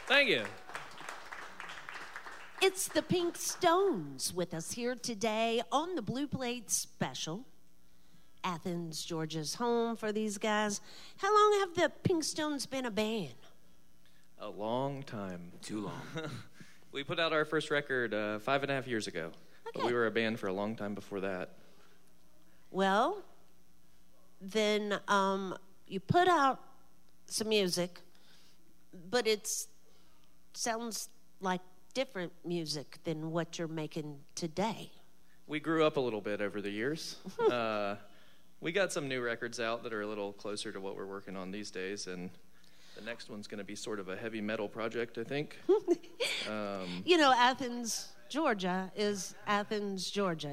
Thank you. It's the Pink Stones with us here today on the Blue Plate Special. Athens, Georgia's home for these guys. How long have the Pink Stones been a band? A long time. Too long. We put out our first record 5.5 years ago. Okay. But we were a band for a long time before that. Well, then you put out some music, but it sounds like different music than what you're making today. We grew up a little bit over the years. We got some new records out that are a little closer to what we're working on these days, and the next one's going to be sort of a heavy metal project, I think. Athens, Georgia is Athens, Georgia,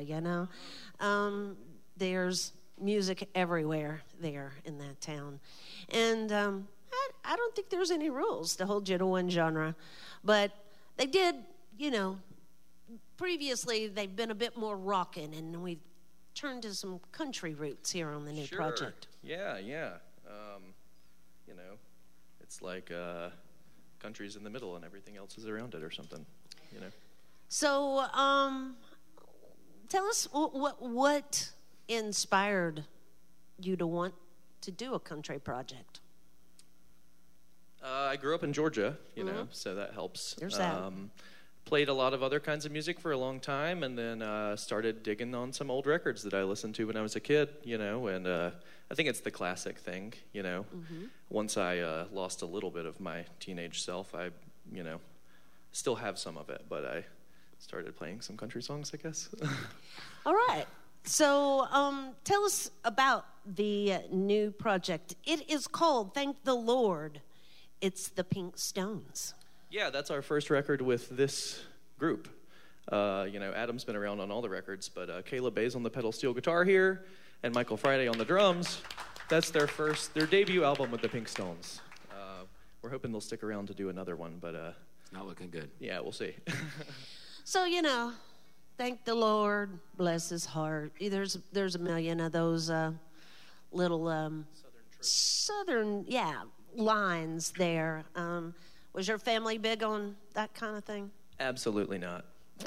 There's music everywhere there in that town. And I don't think there's any rules to hold you to one genre. But they did, previously they've been a bit more rockin', and we've turned to some country roots here on the new project. Yeah. It's like country's in the middle and everything else is around it or something, So, tell us what inspired you to want to do a country project? I grew up in Georgia, so that helps. There's that. Played a lot of other kinds of music for a long time, and then started digging on some old records that I listened to when I was a kid, and I think it's the classic thing, Mm-hmm. Once I lost a little bit of my teenage self, I, still have some of it, but I started playing some country songs, I guess. All right. So tell us about the new project. It is called, thank the Lord, it's the Pink Stones. Yeah, that's our first record with this group. Adam's been around on all the records, but Caleb Bay's on the pedal steel guitar here, and Michael Friday on the drums. That's their debut album with the Pink Stones. We're hoping they'll stick around to do another one, but It's not looking good. Yeah, we'll see. So, thank the Lord, bless his heart. There's a million of those little southern lines there. Was your family big on that kind of thing? Absolutely not.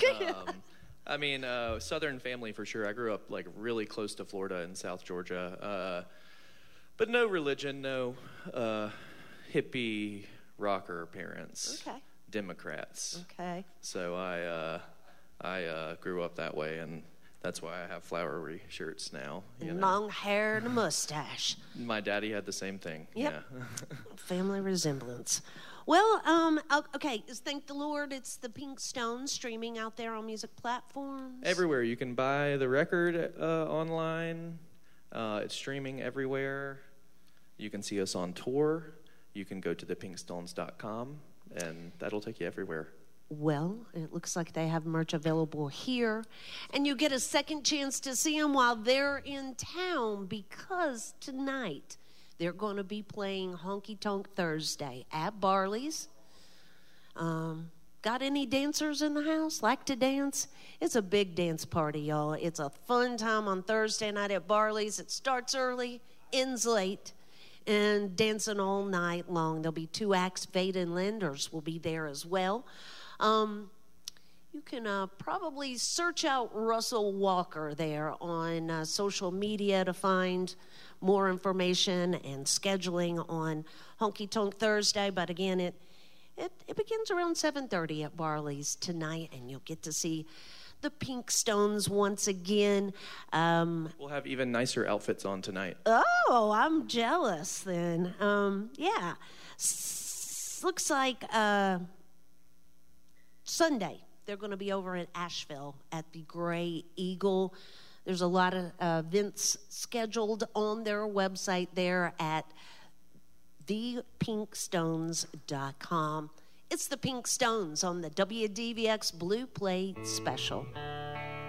Southern family for sure. I grew up really close to Florida in South Georgia. But no religion, no hippie rocker parents. Okay. Democrats. Okay. So I grew up that way, and that's why I have flowery shirts now. And long hair and a mustache. My daddy had the same thing. Yep. Yeah. Family resemblance. Well, okay, thank the Lord, it's the Pink Stones streaming out there on music platforms. Everywhere. You can buy the record online. It's streaming everywhere. You can see us on tour. You can go to thepinkstones.com, and that'll take you everywhere. Well, it looks like they have merch available here. And you get a second chance to see them while they're in town, because tonight they're going to be playing Honky Tonk Thursday at Barley's. Got any dancers in the house? Like to dance? It's a big dance party, y'all. It's a fun time on Thursday night at Barley's. It starts early, ends late, and dancing all night long. There'll be 2 acts. Veda and Lenders will be there as well. You can probably search out Russell Walker there on social media to find more information and scheduling on Honky Tonk Thursday. But again, it begins around 7:30 at Barley's tonight, and you'll get to see the Pink Stones once again. We'll have even nicer outfits on tonight. Oh, I'm jealous then. Looks like Sunday they're going to be over in Asheville at the Gray Eagle. There's a lot of events scheduled on their website there at thepinkstones.com. It's the Pink Stones on the WDVX Blue Plate Special.